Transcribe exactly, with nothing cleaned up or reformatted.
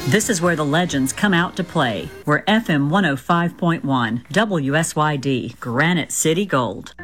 This is where the legends come out to play. We're F M one oh five point one, W S Y D, Granite City Gold.